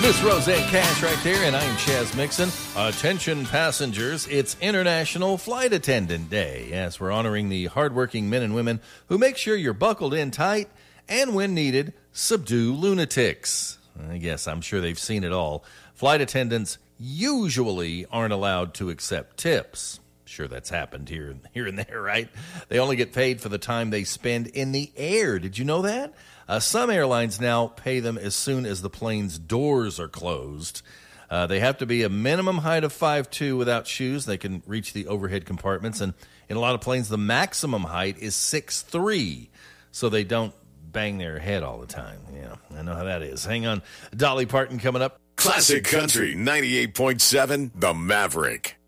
Miss Roseanne Cash right there, and I'm Chaz Mixon. Attention passengers, it's International Flight Attendant Day. Yes, we're honoring the hardworking men and women who make sure you're buckled in tight and, when needed, subdue lunatics. I guess I'm sure they've seen it all. Flight attendants usually aren't allowed to accept tips. Sure, that's happened here and there, right? They only get paid for the time they spend in the air. Did you know that? Some airlines now pay them as soon as the plane's doors are closed. They have to be a minimum height of 5'2" without shoes. They can reach the overhead compartments. And in a lot of planes, the maximum height is 6'3", so they don't bang their head all the time. Yeah, I know how that is. Hang on. Dolly Parton coming up. Classic Country 98.7, The Maverick.